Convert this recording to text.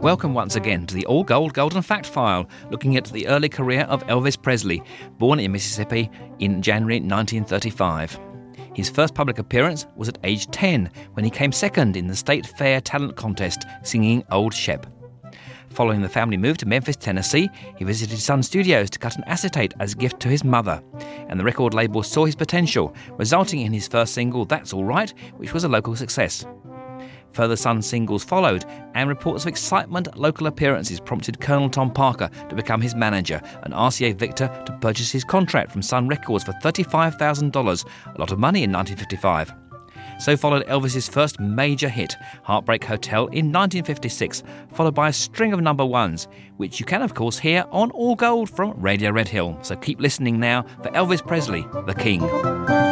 Welcome once again to the All Gold Golden Fact File, looking at the early career of Elvis Presley, born in Mississippi in January 1935. His first public appearance was at age 10, when he came second in the State Fair Talent Contest, singing Old Shep. Following the family move to Memphis, Tennessee, he visited Sun Studios to cut an acetate as a gift to his mother, and the record label saw his potential, resulting in his first single, That's All Right, which was a local success. Further Sun singles followed, and reports of excitement at local appearances prompted Colonel Tom Parker to become his manager and RCA Victor to purchase his contract from Sun Records for $35,000, a lot of money in 1955. So followed Elvis's first major hit, Heartbreak Hotel, in 1956, followed by a string of number ones, which you can of course hear on All Gold from Radio Red Hill. So keep listening now for Elvis Presley, the King.